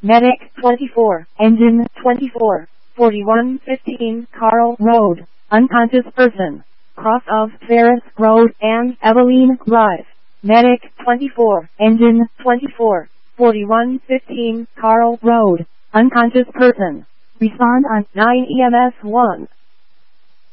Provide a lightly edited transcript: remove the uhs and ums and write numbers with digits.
Medic 24, Engine 24, 4115 Carl Road, unconscious person, cross of Ferris Road and Eveline Drive. Medic 24, Engine 24, 4115 Carl Road, unconscious person. Respond on 9 EMS 1.